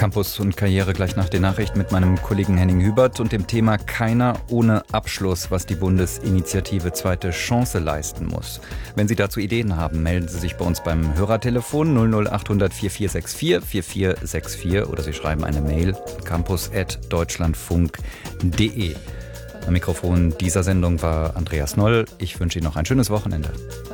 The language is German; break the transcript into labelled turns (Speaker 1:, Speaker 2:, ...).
Speaker 1: Campus und Karriere gleich nach der Nachricht mit meinem Kollegen Henning Hubert und dem Thema Keiner ohne Abschluss, was die Bundesinitiative Zweite Chance leisten muss. Wenn Sie dazu Ideen haben, melden Sie sich bei uns beim Hörertelefon 00800 4464 4464 oder Sie schreiben eine Mail campus@deutschlandfunk.de. Am Mikrofon dieser Sendung war Andreas Noll. Ich wünsche Ihnen noch ein schönes Wochenende.